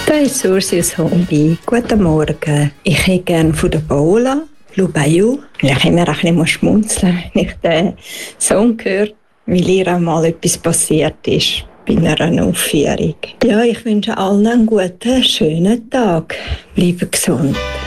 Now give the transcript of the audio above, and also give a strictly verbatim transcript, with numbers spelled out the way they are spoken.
Das ist Sursi aus Hombi. Guten Morgen. Ich hätte gerne von der Paola «Le Bayou». Ich habe immer ein bisschen schmunzeln, wenn ich den Song höre, weil ihr auch mal etwas passiert ist bei einer Aufführung. Ja, ich wünsche allen einen guten, schönen Tag. Bleiben gesund.